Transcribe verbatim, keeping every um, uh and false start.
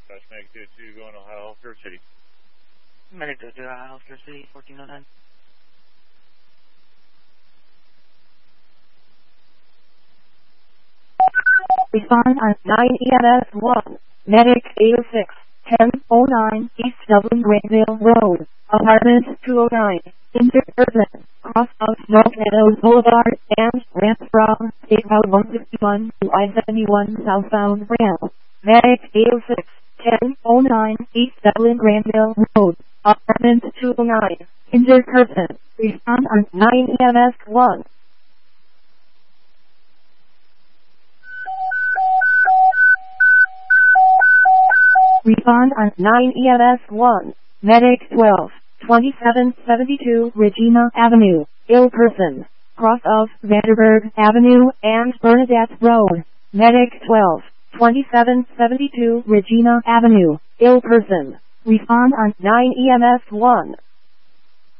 Josh Medic two two going to Ohio Healthcare City. Medic two two, Ohio Healthcare City, fourteen oh nine. Respond on nine E M S one. Medic eight oh six, ten oh nine East Dublin Greenville Road, Apartment two oh nine, injured person, cross of North Meadows Boulevard and ramp from State Route one sixty-one to I seventy-one southbound ramp. Medic eight oh six, ten oh nine East Dublin Greenville Road, Apartment two oh nine, injured person. Respond on nine E M S one. Respond on nine E M S one. Medic twelve, twenty-seven seventy-two Regina Avenue, ill person, cross of Vanderburg Avenue and Bernadette Road. Medic twelve, twenty-seven seventy-two Regina Avenue, ill person. Respond on nine E M S one.